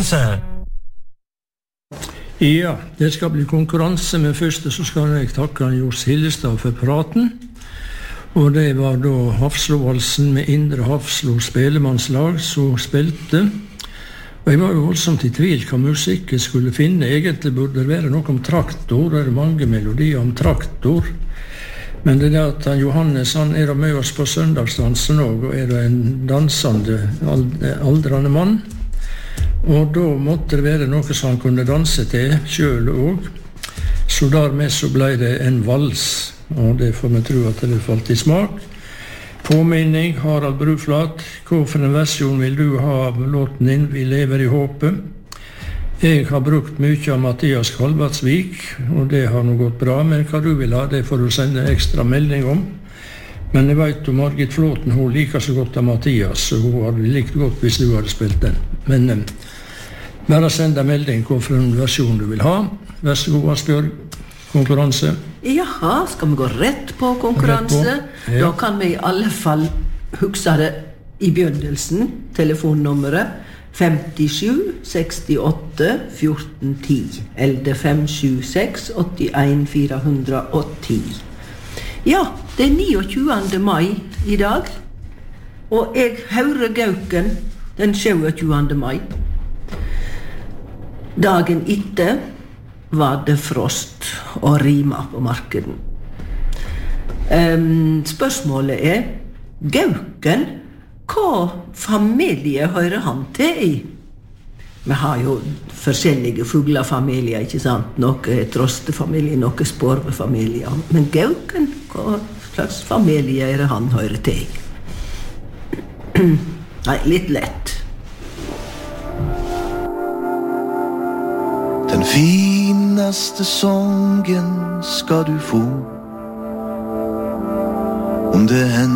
konkurranse. Ja, det skal bli konkurranse, men først så skal jeg takke Johs Hillestad for praten. Og det var da Hafslovalsen med Indre Hafslo spelemannslag som spilte. Og jeg var jo voldsomt i tvil hva musikk jeg skulle finne. Egentlig burde det være noe om traktor, det er mange melodier om traktor. Men det er at Johannes, han er med oss på søndagsdansen også, og er en dansende, aldrende mann. Og da måtte det være noe som han kunne danse til, selv også. Så dermed så ble det en vals, og det får vi tro at det falt i smak. Påminning, Harald Bruflat, hva for en versjon vil du ha av låten din, Vi lever i håpet? Jeg har brukt mye av Mathias Kalvatsvik, og det har nå gått bra, men hva du vil ha, det får du sende ekstra melding om. Men jeg vet om Margit Flåten, hun liker så godt av Mathias, så hun hadde likt godt hvis du hadde spilt den. Men bare send en melding hva for en versjon du vil ha. Vær så god, Asbjørg. Konkurranse. Jaha, skal vi gå rett på konkurranse? Rett på, ja. Da kan vi i alle fall huske det i begynnelsen. Telefonnummeret 57 68 14 10. Eller 576 81 410. Ja, det er 29. mai i dag. Og jeg hører Gauken den 27. mai. Dagen etter var det frost og rima på markeden. Spørsmålet er, Gauken, hva familie hører han til i? Vi har jo forskjellige fuglefamilier, ikke sant? Noe er trostefamilie, noe sporvefamilie. Men Gauken, hva slags familie er det han hører til i? Nei, litt lett. Den finaste sången ska du få om det händer